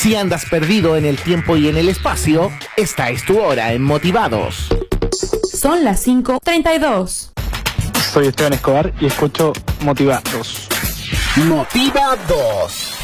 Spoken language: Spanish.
Si andas perdido en el tiempo y en el espacio, esta es tu hora en Motivados. Son las 5:32. Soy Esteban Escobar y escucho Motivados. Motivados.